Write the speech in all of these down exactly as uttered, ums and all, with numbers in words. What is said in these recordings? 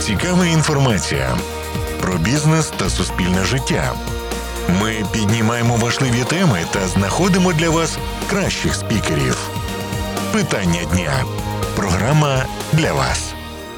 цікава інформація про бізнес та суспільне життя. Ми піднімаємо важливі теми та знаходимо для вас кращих спікерів. Питання дня. Програма для вас.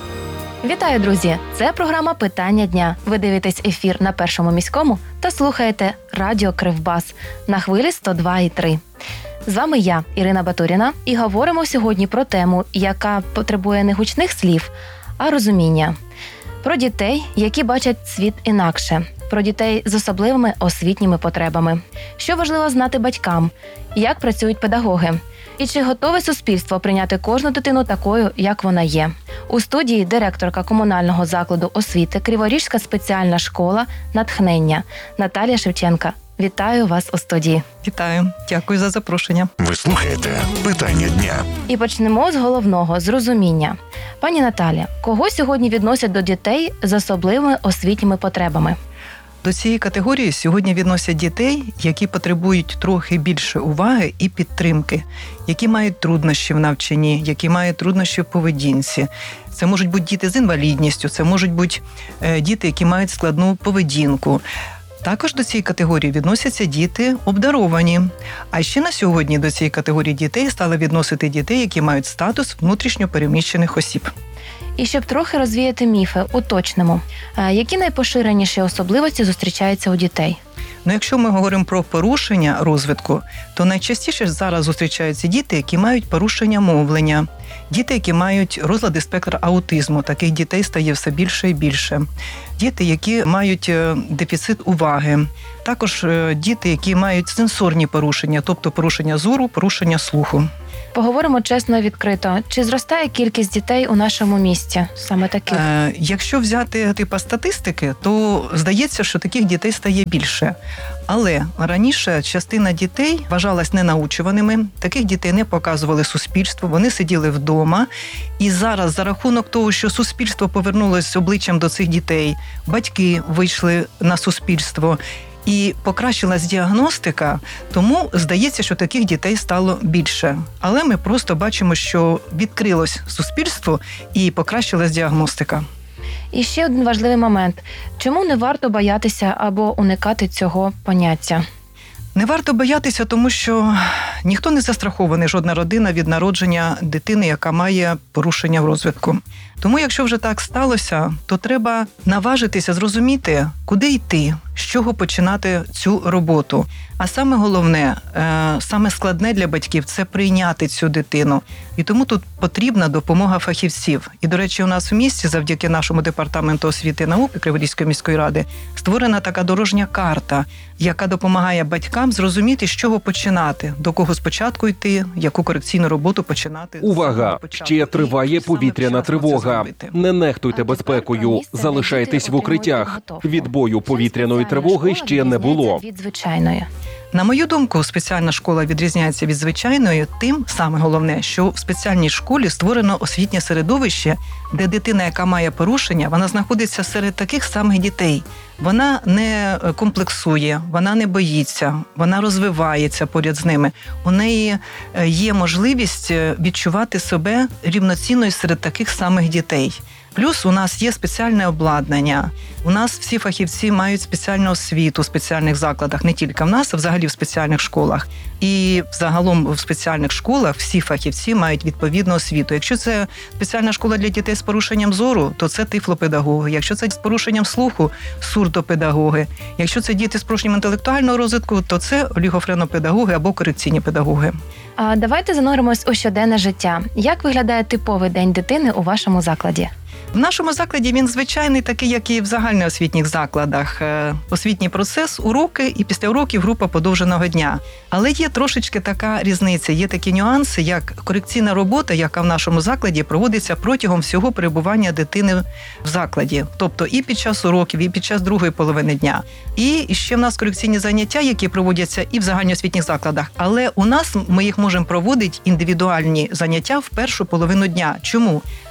Вітаю, друзі! Це програма «Питання дня». Ви дивитесь ефір на Першому міському та слухаєте радіо Кривбас на хвилі сто два і три. З вами я, Ірина Батуріна, і говоримо сьогодні про тему, яка потребує не гучних слів, а розуміння. Про дітей, які бачать світ інакше. Про дітей з особливими освітніми потребами. Що важливо знати батькам? Як працюють педагоги? І чи готове суспільство прийняти кожну дитину такою, як вона є? У студії директорка комунального закладу освіти Криворізька спеціальна школа «Натхнення» Наталія Шевченка. Вітаю вас у студії. Вітаю. Дякую за запрошення. Ви слухаєте «Питання дня». І почнемо з головного – з розуміння. Пані Наталія, кого сьогодні відносять до дітей з особливими освітніми потребами? До цієї категорії сьогодні відносять дітей, які потребують трохи більше уваги і підтримки, які мають труднощі в навчанні, які мають труднощі в поведінці. Це можуть бути діти з інвалідністю, це можуть бути діти, які мають складну поведінку. Також до цієї категорії відносяться діти обдаровані. А ще на сьогодні до цієї категорії дітей стали відносити дітей, які мають статус внутрішньо переміщених осіб. І щоб трохи розвіяти міфи, уточнимо, які найпоширеніші особливості зустрічаються у дітей? Ну, якщо ми говоримо про порушення розвитку, то найчастіше зараз зустрічаються діти, які мають порушення мовлення, діти, які мають розлади спектру аутизму, таких дітей стає все більше і більше, діти, які мають дефіцит уваги, також діти, які мають сенсорні порушення, тобто порушення зору, порушення слуху. Поговоримо чесно і відкрито. Чи зростає кількість дітей у нашому місті саме таких? Е, якщо взяти типу статистики, то здається, що таких дітей стає більше. Але раніше частина дітей вважалась ненаучуваними, таких дітей не показували суспільству, вони сиділи вдома. І зараз за рахунок того, що суспільство повернулося обличчям до цих дітей, батьки вийшли на суспільство, і покращилась діагностика, тому здається, що таких дітей стало більше. Але ми просто бачимо, що відкрилось суспільство і покращилась діагностика. І ще один важливий момент. Чому не варто боятися або уникати цього поняття? Не варто боятися, тому що ніхто не застрахований, жодна родина від народження дитини, яка має порушення в розвитку. Тому, якщо вже так сталося, то треба наважитися зрозуміти, куди йти, з чого починати цю роботу. А саме головне, саме складне для батьків – це прийняти цю дитину. І тому тут потрібна допомога фахівців. І, до речі, у нас у місті, завдяки нашому департаменту освіти і науки Криворізької міської ради, створена така дорожня карта, яка допомагає батькам зрозуміти, з чого починати, до кого спочатку йти, яку корекційну роботу починати. Увага! Ще триває повітряна тривога. Не нехтуйте безпекою, залишайтесь в укриттях. Відбою повітряної тривоги ще не було. Від звичайної. На мою думку, спеціальна школа відрізняється від звичайної тим, саме головне, що в спеціальній школі створено освітнє середовище, де дитина, яка має порушення, вона знаходиться серед таких самих дітей. Вона не комплексує, вона не боїться, вона розвивається поряд з ними. У неї є можливість відчувати себе рівноцінною серед таких самих дітей. Плюс у нас є спеціальне обладнання. У нас всі фахівці мають спеціальну освіту в спеціальних закладах, не тільки в нас, а взагалі в спеціальних школах. І загалом в спеціальних школах всі фахівці мають відповідну освіту. Якщо це спеціальна школа для дітей з порушенням зору, то це тифлопедагоги. Якщо це з порушенням слуху – сурдопедагоги. Якщо це діти з порушенням інтелектуального розвитку, то це олігофренопедагоги або корекційні педагоги. А давайте зануримось у щоденне життя. Як виглядає типовий день дитини у вашому закладі? В нашому закладі він звичайний, такий, як і в загальноосвітніх закладах. Освітній процес, уроки і після уроків група подовженого дня. Але є трошечки така різниця, є такі нюанси, як корекційна робота, яка в нашому закладі проводиться протягом всього перебування дитини в закладі. Тобто і під час уроків, і під час другої половини дня. І ще в нас корекційні заняття, які проводяться і в загальноосвітніх закладах. Але у нас ми їх можемо проводити індивідуальні заняття в першу половину дня. Чому?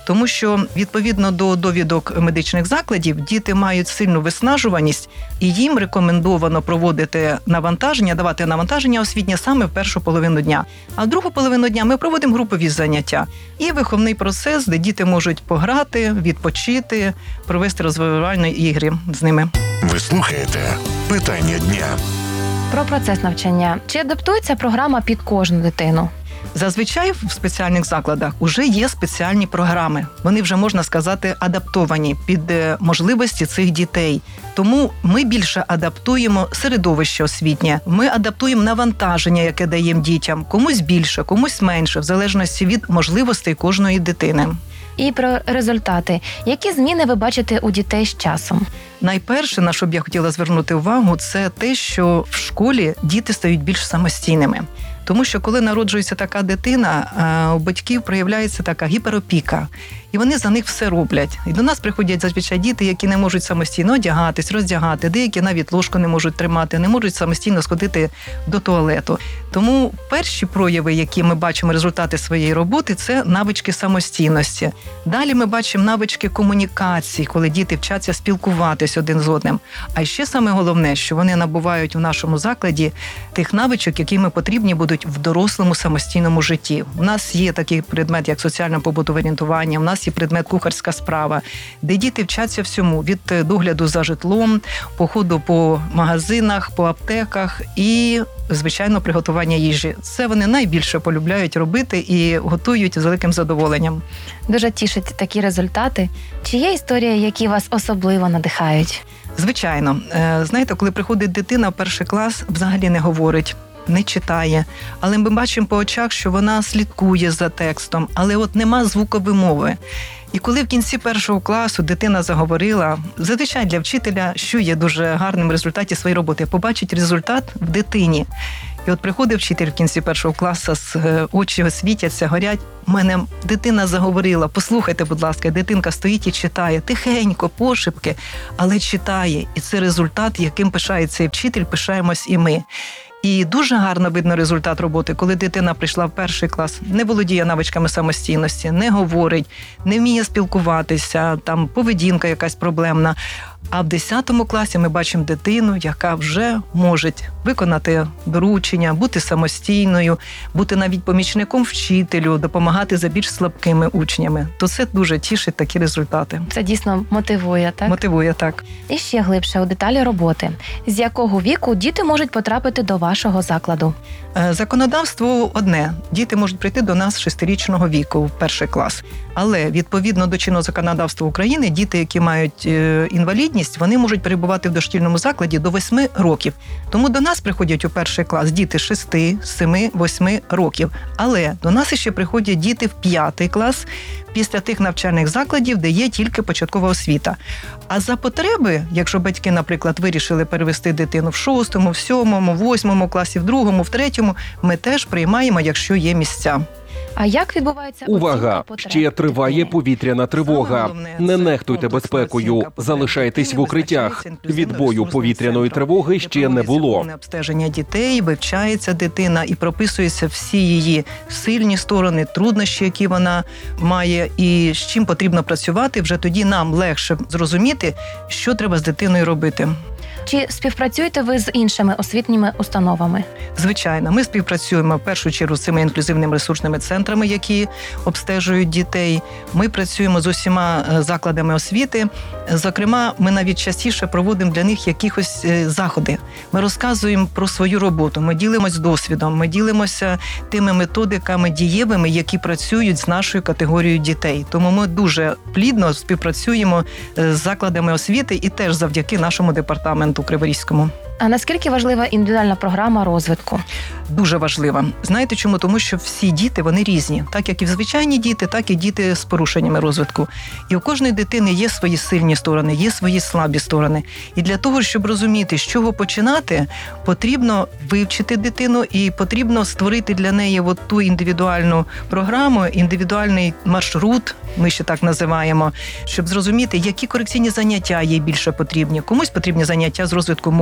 Тому що, відповідно до довідок медичних закладів, діти мають сильну виснажуваність, і їм рекомендовано проводити навантаження, давати навантаження освітнє саме в першу половину дня. А в другу половину дня ми проводимо групові заняття і виховний процес, де діти можуть пограти, відпочити, провести розвивальні ігри з ними. Ви слухаєте «Питання дня». Про процес навчання. Чи адаптується програма під кожну дитину? Зазвичай в спеціальних закладах вже є спеціальні програми. Вони вже, можна сказати, адаптовані під можливості цих дітей. Тому ми більше адаптуємо середовище освітнє, ми адаптуємо навантаження, яке даємо дітям. Комусь більше, комусь менше, в залежності від можливостей кожної дитини. І про результати. Які зміни ви бачите у дітей з часом? Найперше, на що б я хотіла звернути увагу, це те, що в школі діти стають більш самостійними. Тому що коли народжується така дитина, у батьків проявляється така гіперопіка. І вони за них все роблять. І до нас приходять зазвичай діти, які не можуть самостійно одягатись, роздягати, деякі навіть ложку не можуть тримати, не можуть самостійно сходити до туалету. Тому перші прояви, які ми бачимо, результати своєї роботи, це навички самостійності. Далі ми бачимо навички комунікації, коли діти вчаться спілкуватись один з одним. А ще саме головне, що вони набувають в нашому закладі тих навичок, які ми потрібні будуть в дорослому самостійному житті. У нас є такий предмет, як соціально-побутове орієнтування, у нас є предмет кухарська справа, де діти вчаться всьому, від догляду за житлом, походу по магазинах, по аптеках і, звичайно, приготування їжі. Це вони найбільше полюбляють робити і готують з великим задоволенням. Дуже тішать такі результати. Чи є історії, які вас особливо надихають? Звичайно. Знаєте, коли приходить дитина в перший клас, взагалі не говорить, не читає, але ми бачимо по очах, що вона слідкує за текстом, але от нема звуковимови. І коли в кінці першого класу дитина заговорила, зазвичай для вчителя, що є дуже гарним в результаті своєї роботи, побачить результат в дитині. І от приходить вчитель в кінці першого класу, очі світяться, горять. У мене дитина заговорила, послухайте, будь ласка, дитинка стоїть і читає, тихенько, пошепки, але читає. І це результат, яким пишається і вчитель, пишаємось і ми. І дуже гарно видно результат роботи, коли дитина прийшла в перший клас, не володіє навичками самостійності, не говорить, не вміє спілкуватися, там поведінка якась проблемна. А в десятому класі ми бачимо дитину, яка вже може виконати доручення, бути самостійною, бути навіть помічником вчителю, допомагати за більш слабкими учнями. То це дуже тішить такі результати. Це дійсно мотивує, так? Мотивує, так. І ще глибше у деталі роботи. З якого віку діти можуть потрапити до вашого закладу? Законодавство одне. Діти можуть прийти до нас з шестирічного віку в перший клас. Але відповідно до чинного законодавства України, діти, які мають інвалідність, вони можуть перебувати в дошкільному закладі до восьми років. Тому до нас приходять у перший клас діти шести, семи, восьми років. Але до нас ще приходять діти в п'ятий клас після тих навчальних закладів, де є тільки початкова освіта. А за потреби, якщо батьки, наприклад, вирішили перевести дитину в шостому, в сьомому, в восьмому класі, в другому, в третьому, ми теж приймаємо, якщо є місця. А як відбувається увага? Ще триває повітряна тривога. Не нехтуйте безпекою, залишайтесь в укриттях. Відбою повітряної тривоги ще не було. Обстеження дітей, вивчається дитина і прописуються всі її сильні сторони, труднощі, які вона має, і з чим потрібно працювати. Вже тоді нам легше зрозуміти, що треба з дитиною робити. Чи співпрацюєте ви з іншими освітніми установами? Звичайно, ми співпрацюємо в першу чергу з цими інклюзивними ресурсними центрами, які обстежують дітей. Ми працюємо з усіма закладами освіти. Зокрема, ми навіть частіше проводимо для них якісь заходи. Ми розказуємо про свою роботу, ми ділимося досвідом, ми ділимося тими методиками дієвими, які працюють з нашою категорією дітей. Тому ми дуже плідно співпрацюємо з закладами освіти і теж завдяки нашому департаменту Криворізькому. А наскільки важлива індивідуальна програма розвитку? Дуже важлива. Знаєте чому? Тому що всі діти, вони різні. Так як і звичайні діти, так і діти з порушеннями розвитку. І у кожної дитини є свої сильні сторони, є свої слабі сторони. І для того, щоб розуміти, з чого починати, потрібно вивчити дитину і потрібно створити для неї от ту індивідуальну програму, індивідуальний маршрут, ми ще так називаємо, щоб зрозуміти, які корекційні заняття їй більше потрібні. Комусь потрібні заняття з розвитку мовлення,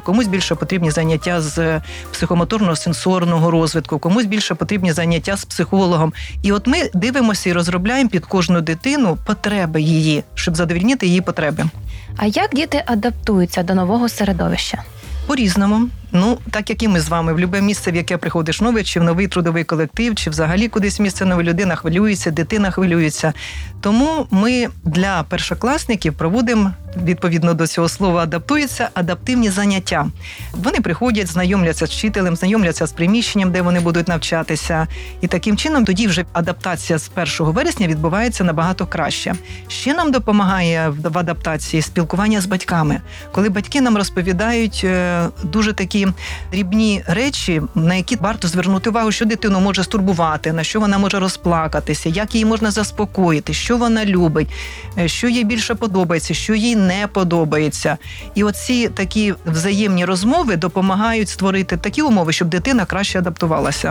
комусь більше потрібні заняття з психомоторно-сенсорного розвитку, комусь більше потрібні заняття з психологом. І от ми дивимося і розробляємо під кожну дитину потреби її, щоб задовольнити її потреби. А як діти адаптуються до нового середовища? По-різному. Ну, так як і ми з вами, в будь-яке місце, в яке приходиш нове, чи в новий трудовий колектив, чи взагалі кудись місце нове, людина хвилюється, дитина хвилюється. Тому ми для першокласників проводимо, відповідно до цього слова адаптуються, адаптивні заняття. Вони приходять, знайомляться з вчителем, знайомляться з приміщенням, де вони будуть навчатися. І таким чином тоді вже адаптація з першого вересня відбувається набагато краще. Ще нам допомагає в адаптації спілкування з батьками. Коли батьки нам розповідають дуже такі дрібні речі, на які варто звернути увагу, що дитину може стурбувати, на що вона може розплакатися, як її можна заспокоїти, що вона любить, що їй більше подобається, що їй не подобається. І оці такі взаємні розмови допомагають створити такі умови, щоб дитина краще адаптувалася.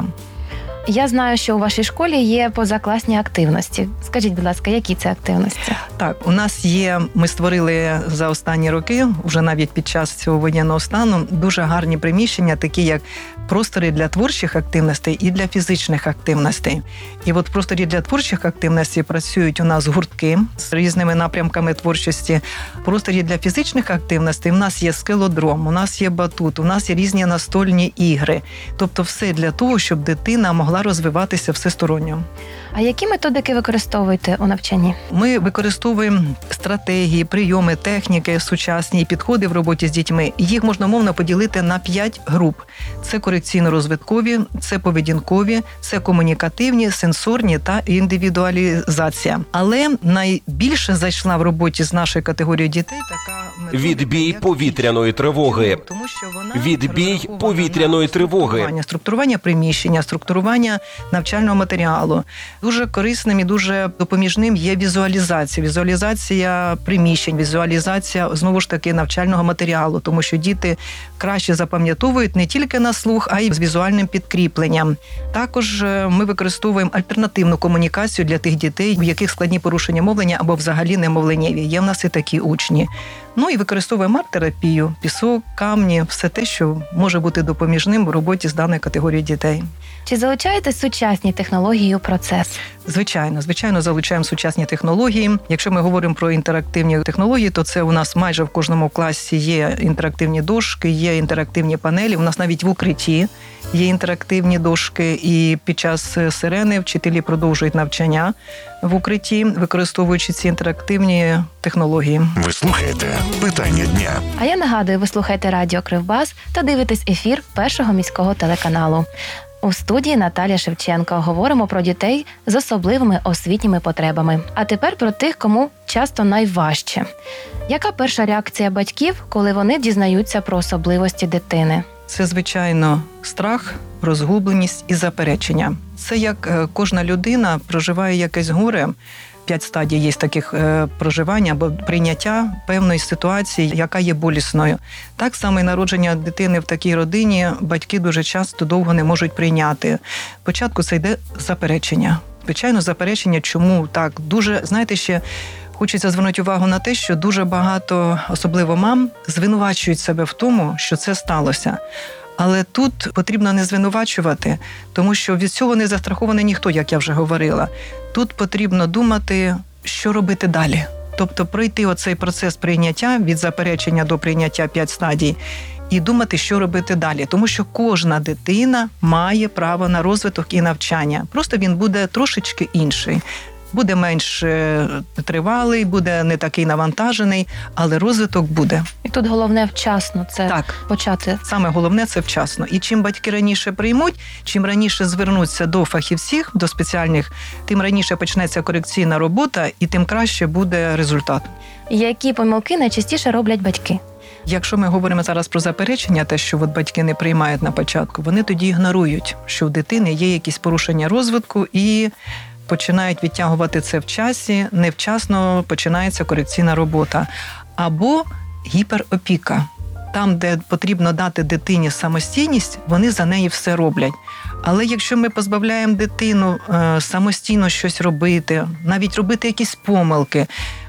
Я знаю, що у вашій школі є позакласні активності. Скажіть, будь ласка, які це активності? Так, у нас є, ми створили за останні роки, вже навіть під час цього воєнного стану, дуже гарні приміщення, такі як простори для творчих активностей і для фізичних активностей. І от в просторі для творчих активностей працюють у нас гуртки з різними напрямками творчості. В просторі для фізичних активностей у нас є скелодром, у нас є батут, у нас є різні настольні ігри. Тобто все для того, щоб дитина могла розвиватися всесторонньо. А які методики використовуєте у навчанні? Ми використовуємо стратегії, прийоми, техніки, сучасні підходи в роботі з дітьми. Їх можна мовно поділити на п'ять груп. Це корекційно-розвиткові, це поведінкові, це комунікативні, сенсорні та індивідуалізація. Але найбільше зайшла в роботі з нашої категорії дітей така методика, Відбій як повітряної тривоги. Тому що вона Відбій розрахована повітряної на тривоги. структурування, структурування приміщення, структурування навчального матеріалу. Дуже корисним і дуже допоміжним є візуалізація. Візуалізація приміщень, візуалізація, знову ж таки, навчального матеріалу, тому що діти краще запам'ятовують не тільки на слух, а й з візуальним підкріпленням. Також ми використовуємо альтернативну комунікацію для тих дітей, в яких складні порушення мовлення або взагалі немовленєві. Є в нас і такі учні. Ну і використовуємо арт-терапію, пісок, камні, все те, що може бути допоміжним в роботі з даною категорією дітей. Чи залучаєте сучасні технології у процес? Звичайно, звичайно, залучаємо сучасні технології. Якщо ми говоримо про інтерактивні технології, то це у нас майже в кожному класі є інтерактивні дошки, є інтерактивні панелі. У нас навіть в укритті є інтерактивні дошки, і під час сирени вчителі продовжують навчання в укритті, використовуючи ці інтерактивні технології. Ви слухаєте «Питання дня». А я нагадую, ви слухаєте радіо Кривбас та дивитесь ефір Першого міського телеканалу. У студії Наталія Шевченко говоримо про дітей з особливими освітніми потребами. А тепер про тих, кому часто найважче. Яка перша реакція батьків, коли вони дізнаються про особливості дитини? Це, звичайно, страх, розгубленість і заперечення. Це як кожна людина проживає якесь горе. П'ять стадій є таких е, проживань або прийняття певної ситуації, яка є болісною. Так само і народження дитини в такій родині батьки дуже часто довго не можуть прийняти. Спочатку це йде заперечення. Звичайно, заперечення, чому так? Дуже, знаєте, ще хочеться звернути увагу на те, що дуже багато, особливо мам, звинувачують себе в тому, що це сталося. Але тут потрібно не звинувачувати, тому що від цього не застрахований ніхто, як я вже говорила. Тут потрібно думати, що робити далі. Тобто пройти оцей процес прийняття, від заперечення до прийняття п'ять стадій, і думати, що робити далі. Тому що кожна дитина має право на розвиток і навчання. Просто він буде трошечки інший. Буде менш тривалий, буде не такий навантажений, але розвиток буде. І тут головне вчасно це так. почати. Саме головне – це вчасно. І чим батьки раніше приймуть, чим раніше звернуться до фахівців, до спеціальних, тим раніше почнеться корекційна робота, і тим краще буде результат. Які помилки найчастіше роблять батьки? Якщо ми говоримо зараз про заперечення, те, що от батьки не приймають на початку, вони тоді ігнорують, що в дитини є якісь порушення розвитку і починають відтягувати це в часі, невчасно починається корекційна робота. Або гіперопіка. Там, де потрібно дати дитині самостійність, вони за неї все роблять. Але якщо ми позбавляємо дитину е, самостійно щось робити, навіть робити якісь помилки,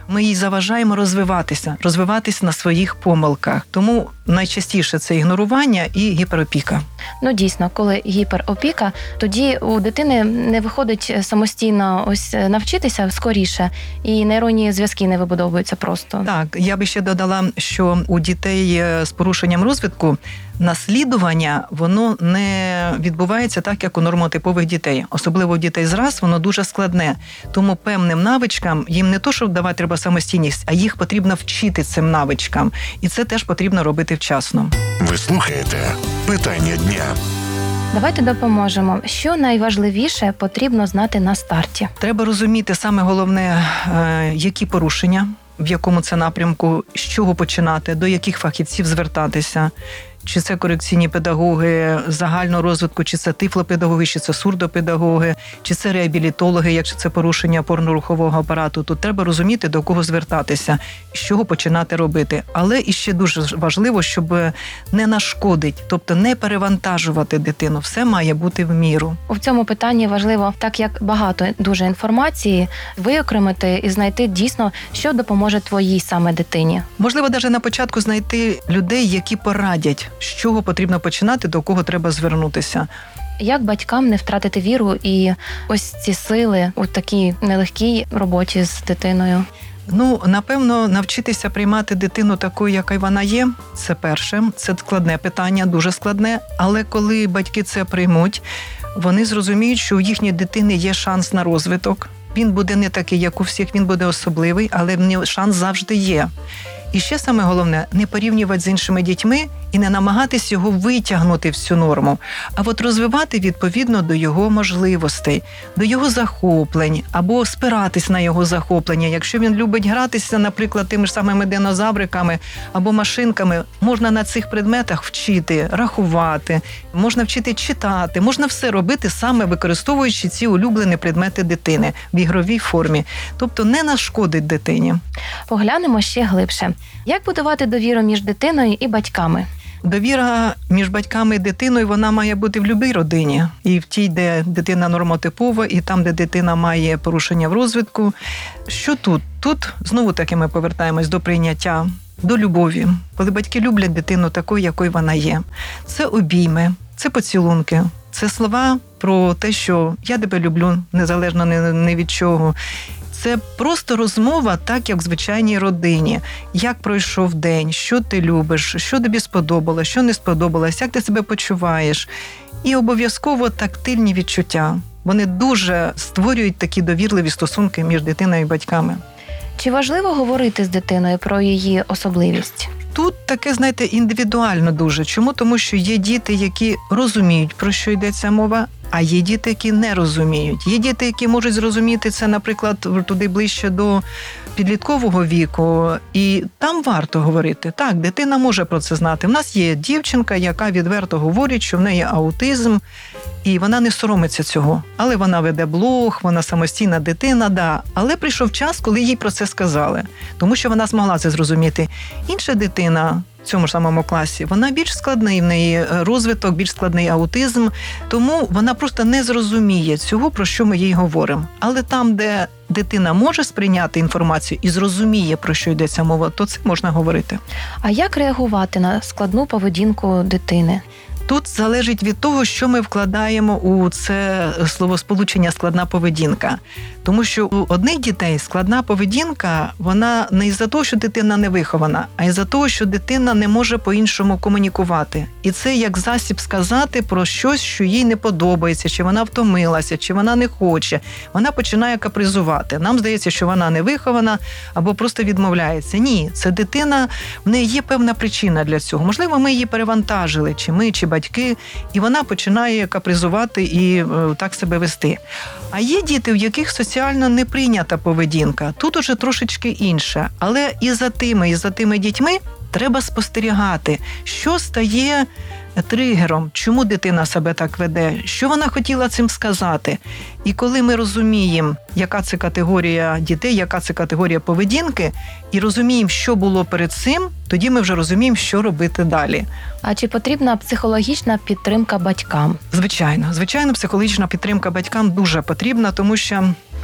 Ми їй заважаємо розвиватися, розвиватися на своїх помилках. Тому найчастіше це ігнорування і гіперопіка. Ну, дійсно, коли гіперопіка, тоді у дитини не виходить самостійно ось навчитися скоріше, і нейронні зв'язки не вибудовуються просто. Так, я би ще додала, що у дітей з порушенням розвитку наслідування, воно не відбувається так, як у нормотипових дітей. Особливо у дітей з рас воно дуже складне. Тому певним навичкам їм не то, що давати треба самостійність, а їх потрібно вчити цим навичкам. І це теж потрібно робити вчасно. Ви слухаєте «Питання дня». Давайте допоможемо. Що найважливіше потрібно знати на старті? Треба розуміти саме головне, які порушення, в якому це напрямку, з чого починати, до яких фахівців звертатися. Чи це корекційні педагоги загального розвитку, чи це тифлопедагоги, чи це сурдопедагоги, чи це реабілітологи, якщо це порушення опорно-рухового апарату. Тут треба розуміти, до кого звертатися, з чого починати робити. Але іще дуже важливо, щоб не нашкодити, тобто не перевантажувати дитину. Все має бути в міру. У цьому питанні важливо, так як багато дуже інформації, виокремити і знайти дійсно, що допоможе твоїй саме дитині. Можливо, навіть на початку знайти людей, які порадять, з чого потрібно починати, до кого треба звернутися. Як батькам не втратити віру і ось ці сили у такій нелегкій роботі з дитиною? Ну, напевно, навчитися приймати дитину такою, яка вона є, це перше. Це складне питання, дуже складне. Але коли батьки це приймуть, вони зрозуміють, що у їхньої дитини є шанс на розвиток. Він буде не такий, як у всіх, він буде особливий, але в нього шанс завжди є. І ще саме головне – не порівнювати з іншими дітьми і не намагатись його витягнути в цю норму, а от розвивати відповідно до його можливостей, до його захоплень, або спиратись на його захоплення. Якщо він любить гратися, наприклад, тими ж самими динозавриками або машинками, можна на цих предметах вчити, рахувати, можна вчити читати, можна все робити саме використовуючи ці улюблені предмети дитини в ігровій формі. Тобто не нашкодить дитині. Поглянемо ще глибше. Як будувати довіру між дитиною і батьками? Довіра між батьками і дитиною, вона має бути в будь-якій родині. І в тій, де дитина нормотипова, і там, де дитина має порушення в розвитку. Що тут? Тут, знову таки, ми повертаємось до прийняття, до любові. Коли батьки люблять дитину такою, якою вона є. Це обійми, це поцілунки, це слова про те, що я тебе люблю, незалежно ні від чого. Це просто розмова, так, як в звичайній родині. Як пройшов день, що ти любиш, що тобі сподобалось, що не сподобалось, як ти себе почуваєш. І обов'язково тактильні відчуття. Вони дуже створюють такі довірливі стосунки між дитиною і батьками. Чи важливо говорити з дитиною про її особливість? Тут таке, знаєте, індивідуально дуже. Чому? Тому що є діти, які розуміють, про що йдеться мова, а є діти, які не розуміють. Є діти, які можуть зрозуміти це, наприклад, туди ближче до підліткового віку, і там варто говорити. Так, дитина може про це знати. У нас є дівчинка, яка відверто говорить, що в неї аутизм, і вона не соромиться цього. Але вона веде блог, вона самостійна дитина, да. Але прийшов час, коли їй про це сказали, тому що вона змогла це зрозуміти. Інша дитина в цьому ж самому класі, вона більш складний, в неї розвиток, більш складний аутизм, тому вона просто не зрозуміє цього, про що ми їй говоримо. Але там, де дитина може сприйняти інформацію і зрозуміє, про що йдеться мова, то це можна говорити. А як реагувати на складну поведінку дитини? Тут залежить від того, що ми вкладаємо у це словосполучення «складна поведінка». Тому що у одних дітей складна поведінка, вона не із-за того, що дитина не вихована, а із-за того, що дитина не може по-іншому комунікувати. І це як засіб сказати про щось, що їй не подобається, чи вона втомилася, чи вона не хоче. Вона починає капризувати. Нам здається, що вона не вихована або просто відмовляється. Ні, це дитина, в неї є певна причина для цього. Можливо, ми її перевантажили, чи ми, чи батьки, і вона починає капризувати і е, так себе вести. А є діти, у яких соціально не прийнята поведінка. Тут уже трошечки інше. Але і за тими, і за тими дітьми треба спостерігати, що стає тригером, чому дитина себе так веде, що вона хотіла цим сказати. І коли ми розуміємо, яка це категорія дітей, яка це категорія поведінки, і розуміємо, що було перед цим, тоді ми вже розуміємо, що робити далі. А чи потрібна психологічна підтримка батькам? Звичайно. Звичайно, психологічна підтримка батькам дуже потрібна, тому що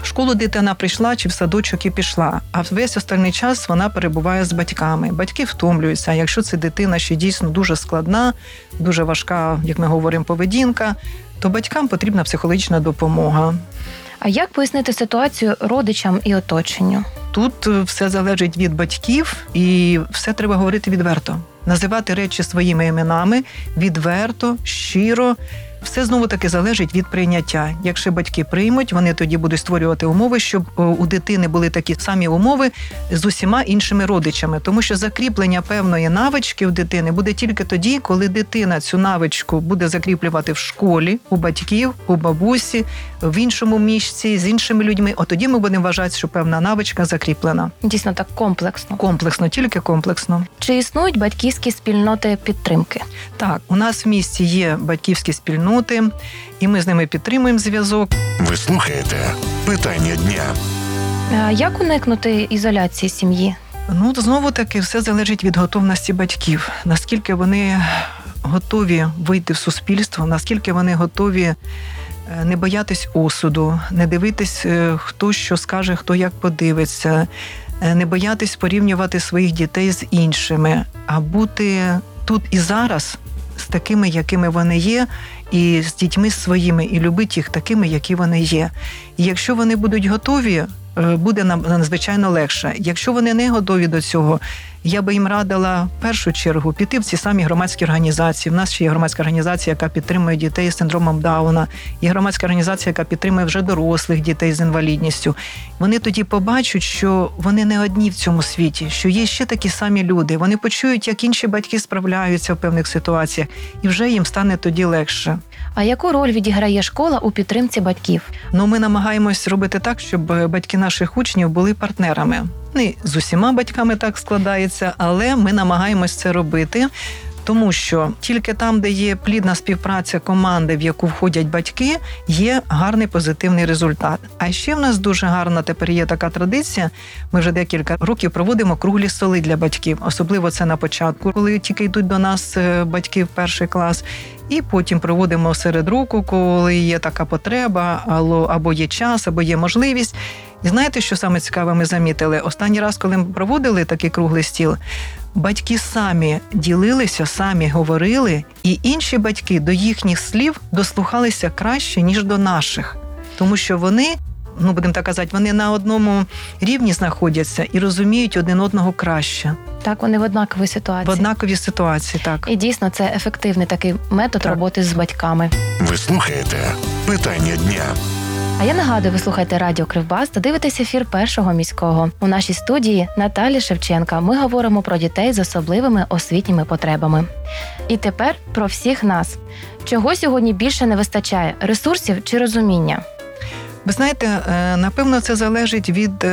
В школу дитина прийшла чи в садочок і пішла, а весь остальний час вона перебуває з батьками. Батьки втомлюються, а якщо це дитина ще дійсно дуже складна, дуже важка, як ми говоримо, поведінка, то батькам потрібна психологічна допомога. А як пояснити ситуацію родичам і оточенню? Тут все залежить від батьків, і все треба говорити відверто. Називати речі своїми іменами, відверто, щиро. Все знову-таки залежить від прийняття. Якщо батьки приймуть, вони тоді будуть створювати умови, щоб у дитини були такі самі умови з усіма іншими родичами. Тому що закріплення певної навички у дитини буде тільки тоді, коли дитина цю навичку буде закріплювати в школі, у батьків, у бабусі, в іншому місці, з іншими людьми. От тоді ми будемо вважати, що певна навичка закріплена. Дійсно так комплексно. Комплексно, тільки комплексно. Чи існують батьківські спільноти підтримки? Так, у нас в місті є батьківські спільноти, і ми з ними підтримуємо зв'язок. Ви слухаєте «Питання дня». А як уникнути ізоляції сім'ї? Ну, знову-таки, все залежить від готовності батьків. Наскільки вони готові вийти в суспільство, наскільки вони готові не боятись осуду, не дивитись, хто що скаже, хто як подивиться, не боятись порівнювати своїх дітей з іншими, а бути тут і зараз з такими, якими вони є, і з дітьми своїми, і любити їх такими, які вони є. І якщо вони будуть готові, буде нам надзвичайно легше. Якщо вони не готові до цього, я би їм радила в першу чергу піти в ці самі громадські організації. У нас ще є громадська організація, яка підтримує дітей з синдромом Дауна, є громадська організація, яка підтримує вже дорослих дітей з інвалідністю. Вони тоді побачать, що вони не одні в цьому світі, що є ще такі самі люди. Вони почують, як інші батьки справляються в певних ситуаціях, і вже їм стане тоді легше. А яку роль відіграє школа у підтримці батьків? Ну, ми намагаємось робити так, щоб батьки наших учнів були партнерами. Не з усіма батьками так складається, але ми намагаємось це робити, тому що тільки там, де є плідна співпраця команди, в яку входять батьки, є гарний позитивний результат. А ще в нас дуже гарна тепер є така традиція, ми вже декілька років проводимо круглі столи для батьків, особливо це на початку, коли тільки йдуть до нас батьки в перший клас, і потім проводимо серед року, коли є така потреба, або є час, або є можливість. І знаєте, що саме цікаве ми замітили? Останній раз, коли ми проводили такий круглий стіл, батьки самі ділилися, самі говорили, і інші батьки до їхніх слів дослухалися краще, ніж до наших. Тому що вони, ну будемо так казати, вони на одному рівні знаходяться і розуміють один одного краще. Так, вони в однаковій ситуації. В однаковій ситуації, так. І дійсно це ефективний такий метод Так. роботи з батьками. Ви слухаєте «Питання дня». А я нагадую, ви слухаєте Радіо Кривбас та дивитесь ефір Першого міського. У нашій студії Наталя Шевченка. Ми говоримо про дітей з особливими освітніми потребами. І тепер про всіх нас. Чого сьогодні більше не вистачає – ресурсів чи розуміння? Ви знаєте, напевно, це залежить від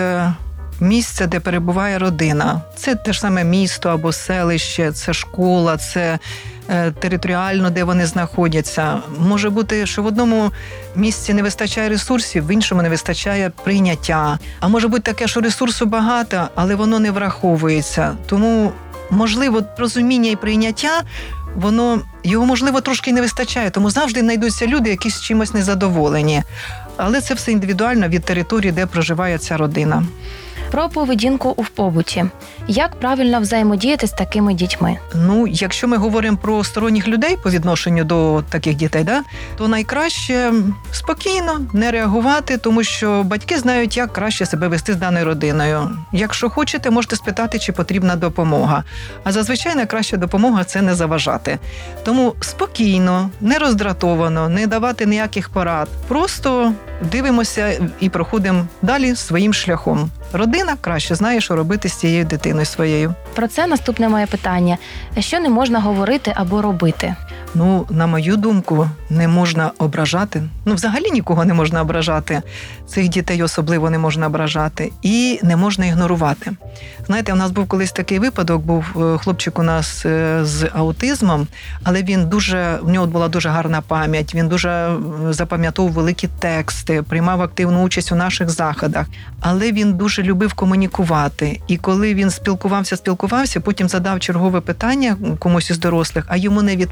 місця, де перебуває родина. Це те ж саме місто або селище, це школа, це територіально, де вони знаходяться. Може бути, що в одному місці не вистачає ресурсів, в іншому не вистачає прийняття. А може бути таке, що ресурсу багато, але воно не враховується. Тому, можливо, розуміння і прийняття, воно, його, можливо, трошки не вистачає. Тому завжди знайдуться люди, які з чимось незадоволені. Але це все індивідуально від території, де проживає ця родина. Про поведінку у побуті. Як правильно взаємодіяти з такими дітьми? Ну, якщо ми говоримо про сторонніх людей по відношенню до таких дітей, да, то найкраще спокійно не реагувати, тому що батьки знають, як краще себе вести з даною родиною. Якщо хочете, можете спитати, чи потрібна допомога. А зазвичай найкраща допомога – це не заважати. Тому спокійно, не роздратовано, не давати ніяких порад. Просто дивимося і проходимо далі своїм шляхом. Родина краще знає, що робити з цією дитиною своєю. Про це наступне моє питання. Що не можна говорити або робити? Ну, на мою думку, не можна ображати. Ну, взагалі нікого не можна ображати. Цих дітей особливо не можна ображати. І не можна ігнорувати. Знаєте, у нас був колись такий випадок, був хлопчик у нас з аутизмом, але він дуже, в нього була дуже гарна пам'ять, він дуже запам'ятовував великі тексти, приймав активну участь у наших заходах. Але він дуже любив комунікувати. І коли він спілкувався, спілкувався, потім задав чергове питання комусь із дорослих, а йому не відповіли про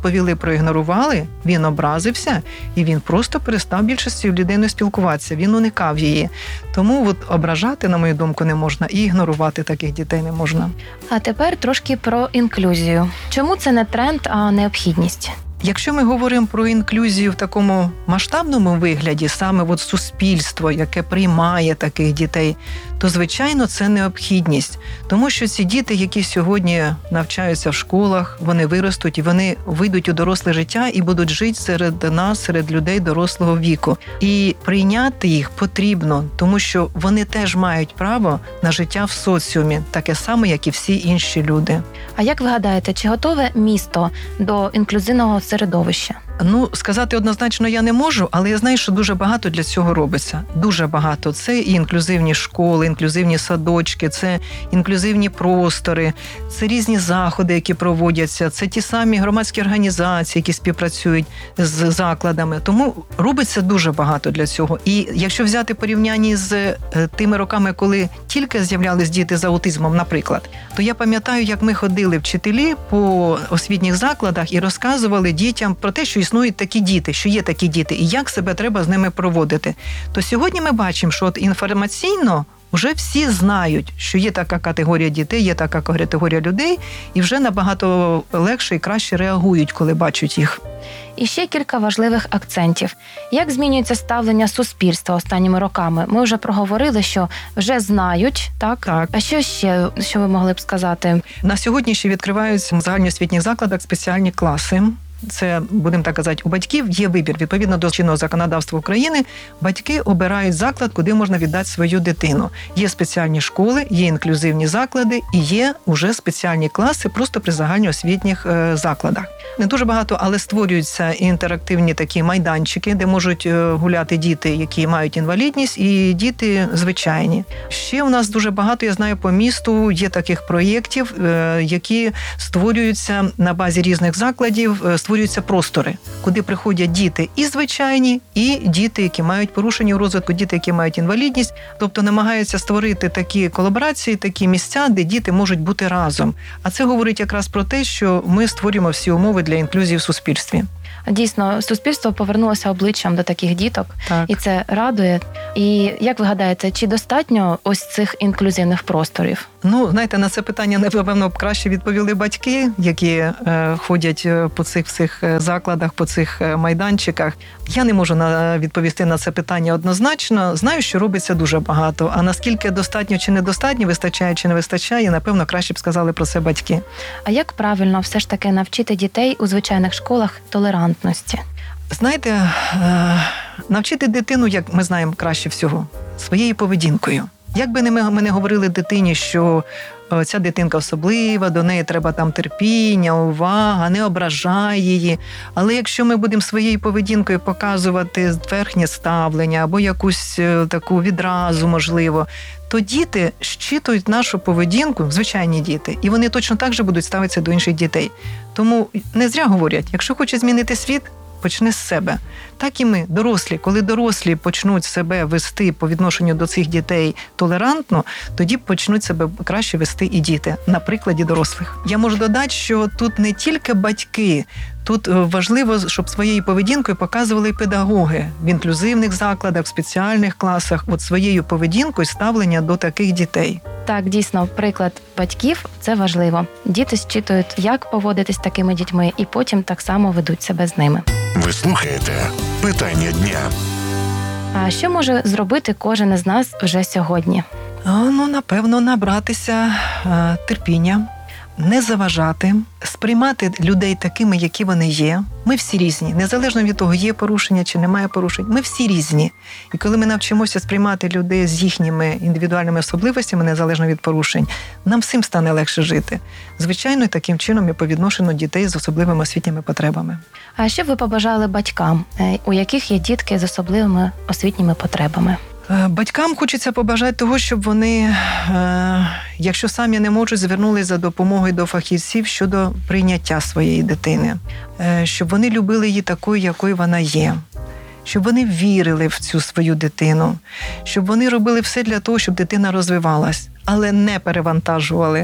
проігнорували, він образився, і він просто перестав більше з цією людиною спілкуватися, він уникав її. Тому от ображати, на мою думку, не можна, і ігнорувати таких дітей не можна. А тепер трошки про інклюзію. Чому це не тренд, а необхідність? Якщо ми говоримо про інклюзію в такому масштабному вигляді, саме от суспільство, яке приймає таких дітей, то, звичайно, це необхідність. Тому що ці діти, які сьогодні навчаються в школах, вони виростуть і вони вийдуть у доросле життя і будуть жити серед нас, серед людей дорослого віку. І прийняти їх потрібно, тому що вони теж мають право на життя в соціумі, таке саме, як і всі інші люди. А як ви гадаєте, чи готове місто до інклюзивного середовища? Ну, сказати однозначно я не можу, але я знаю, що дуже багато для цього робиться. Дуже багато. Це і інклюзивні школи, інклюзивні садочки, це інклюзивні простори, це різні заходи, які проводяться, це ті самі громадські організації, які співпрацюють з закладами. Тому робиться дуже багато для цього. І якщо взяти порівняння з тими роками, коли тільки з'являлись діти з аутизмом, наприклад, то я пам'ятаю, як ми ходили вчителі по освітніх закладах і розказували дітям про те, що існують такі діти, що є такі діти, і як себе треба з ними проводити. То сьогодні ми бачимо, що от інформаційно вже всі знають, що є така категорія дітей, є така категорія людей, і вже набагато легше і краще реагують, коли бачать їх. І ще кілька важливих акцентів. Як змінюється ставлення суспільства останніми роками? Ми вже проговорили, що вже знають, так? Так. А що ще, що ви могли б сказати? На сьогодні ще відкриваються в загальноосвітніх закладах спеціальні класи. Це, будемо так казати, у батьків є вибір. Відповідно до чинного законодавства України, батьки обирають заклад, куди можна віддати свою дитину. Є спеціальні школи, є інклюзивні заклади і є уже спеціальні класи просто при загальноосвітніх закладах. Не дуже багато, але створюються інтерактивні такі майданчики, де можуть гуляти діти, які мають інвалідність, і діти звичайні. Ще у нас дуже багато, я знаю, по місту є таких проєктів, які створюються на базі різних закладів, створюються простори, куди приходять діти і звичайні, і діти, які мають порушення у розвитку, діти, які мають інвалідність. Тобто намагаються створити такі колаборації, такі місця, де діти можуть бути разом. А це говорить якраз про те, що ми створюємо всі умови для інклюзії в суспільстві. Дійсно, суспільство повернулося обличчям до таких діток, так. І це радує. І як ви гадаєте, чи достатньо ось цих інклюзивних просторів? Ну, знаєте, на це питання, напевно, б краще відповіли батьки, які е, ходять по цих всіх закладах, по цих майданчиках. Я не можу на, відповісти на це питання однозначно. Знаю, що робиться дуже багато. А наскільки достатньо чи недостатньо, вистачає чи не вистачає, напевно, краще б сказали про це батьки. А як правильно все ж таки навчити дітей у звичайних школах толерантності? Знаєте, навчити дитину, як ми знаємо краще всього, своєю поведінкою. Як би ми не говорили дитині, що ця дитинка особлива, до неї треба там терпіння, увага, не ображай її. Але якщо ми будемо своєю поведінкою показувати верхнє ставлення або якусь таку відразу, можливо, то діти щитують нашу поведінку, звичайні діти, і вони точно так же будуть ставитися до інших дітей. Тому не зря говорять, якщо хочеш змінити світ, почни з себе. Так і ми, дорослі, коли дорослі почнуть себе вести по відношенню до цих дітей толерантно, тоді почнуть себе краще вести і діти, на прикладі дорослих. Я можу додати, що тут не тільки батьки, тут важливо, щоб своєю поведінкою показували педагоги в інклюзивних закладах, в спеціальних класах, от своєю поведінкою ставлення до таких дітей. Так, дійсно, приклад батьків – це важливо. Діти зчитують, як поводитись з такими дітьми, і потім так само ведуть себе з ними. Ви слухаєте «Питання дня». А що може зробити кожен із нас вже сьогодні? А, ну, напевно, набратися а, терпіння, не заважати, сприймати людей такими, які вони є. Ми всі різні, незалежно від того, є порушення чи немає порушень. Ми всі різні. І коли ми навчимося сприймати людей з їхніми індивідуальними особливостями, незалежно від порушень, нам всім стане легше жити. Звичайно, таким чином і по відношенню дітей з особливими освітніми потребами. А що б ви побажали батькам, у яких є дітки з особливими освітніми потребами? Батькам хочеться побажати того, щоб вони, якщо самі не можуть, звернулися за допомогою до фахівців щодо прийняття своєї дитини. Щоб вони любили її такою, якою вона є. Щоб вони вірили в цю свою дитину. Щоб вони робили все для того, щоб дитина розвивалась, але не перевантажували.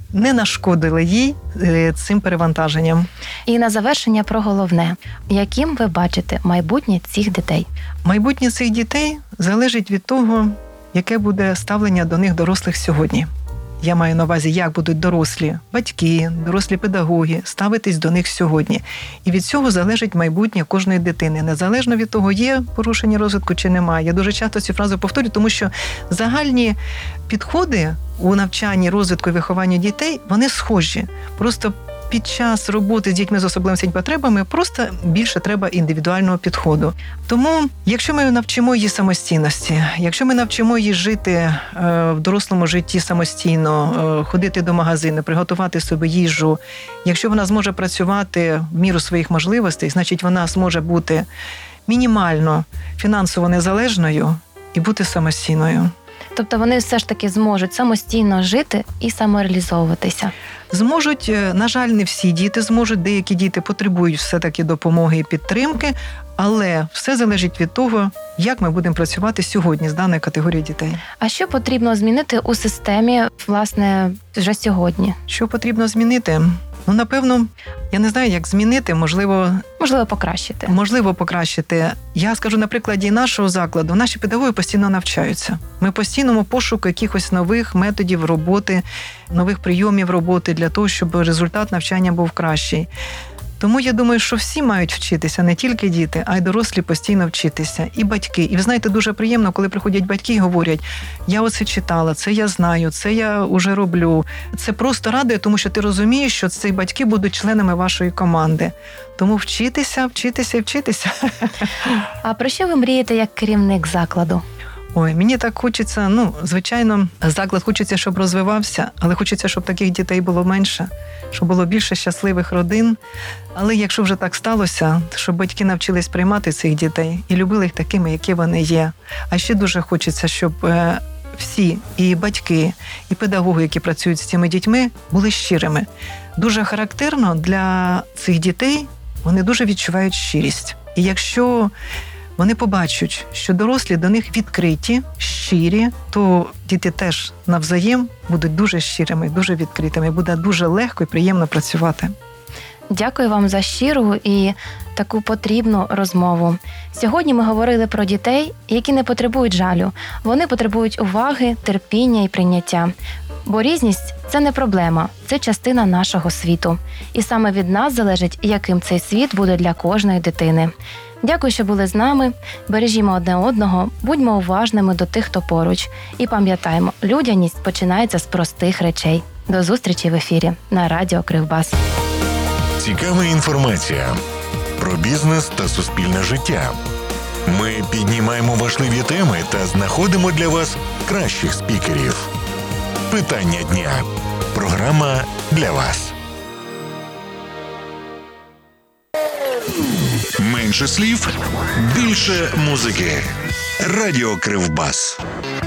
не нашкодили їй цим перевантаженням. І на завершення про головне. Яким ви бачите майбутнє цих дітей? Майбутнє цих дітей залежить від того, яке буде ставлення до них дорослих сьогодні. Я маю на увазі, як будуть дорослі батьки, дорослі педагоги ставитись до них сьогодні. І від цього залежить майбутнє кожної дитини. Незалежно від того, є порушення розвитку чи немає. Я дуже часто цю фразу повторюю, тому що загальні підходи у навчанні, розвитку і вихованню дітей, вони схожі. Просто під час роботи з дітьми з особливими потребами просто більше треба індивідуального підходу. Тому, якщо ми навчимо її самостійності, якщо ми навчимо її жити в дорослому житті самостійно, ходити до магазину, приготувати собі їжу, якщо вона зможе працювати в міру своїх можливостей, значить вона зможе бути мінімально фінансово незалежною і бути самостійною. Тобто вони все ж таки зможуть самостійно жити і самореалізовуватися? Зможуть, на жаль, не всі діти зможуть, деякі діти потребують все-таки допомоги і підтримки, але все залежить від того, як ми будемо працювати сьогодні з даною категорією дітей. А що потрібно змінити у системі, власне, вже сьогодні? Що потрібно змінити? Ну, напевно, я не знаю, як змінити, можливо... Можливо, покращити. Можливо, покращити. Я скажу на прикладі нашого закладу. Наші педагоги постійно навчаються. Ми постійно пошуку якихось нових методів роботи, нових прийомів роботи для того, щоб результат навчання був кращий. Тому я думаю, що всі мають вчитися, не тільки діти, а й дорослі постійно вчитися. І батьки. І ви знаєте, дуже приємно, коли приходять батьки і говорять, я оце читала, це я знаю, це я вже роблю. Це просто радує, тому що ти розумієш, що ці батьки будуть членами вашої команди. Тому вчитися, вчитися і вчитися. А про що ви мрієте як керівник закладу? Ой, мені так хочеться, ну, звичайно, заклад хочеться, щоб розвивався, але хочеться, щоб таких дітей було менше, щоб було більше щасливих родин. Але якщо вже так сталося, щоб батьки навчились приймати цих дітей і любили їх такими, які вони є. А ще дуже хочеться, щоб всі, і батьки, і педагоги, які працюють з цими дітьми, були щирими. Дуже характерно для цих дітей, вони дуже відчувають щирість. І якщо вони побачать, що дорослі до них відкриті, щирі, то діти теж навзаєм будуть дуже щирими, дуже відкритими. Буде дуже легко і приємно працювати. Дякую вам за щиру і таку потрібну розмову. Сьогодні ми говорили про дітей, які не потребують жалю. Вони потребують уваги, терпіння і прийняття. Бо різність – це не проблема, це частина нашого світу. І саме від нас залежить, яким цей світ буде для кожної дитини. Дякую, що були з нами. Бережімо одне одного, будьмо уважними до тих, хто поруч. І пам'ятаємо, людяність починається з простих речей. До зустрічі в ефірі на Радіо Кривбас. Цікава інформація про бізнес та суспільне життя. Ми піднімаємо важливі теми та знаходимо для вас кращих спікерів. Питання дня. Програма для вас. Менше слів, більше музики. Радіо Кривбас.